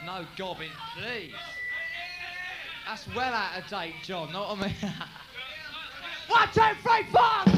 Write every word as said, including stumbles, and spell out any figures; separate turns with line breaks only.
no gobbing, please. That's well out of date, John, know what I mean? One, two, three, four!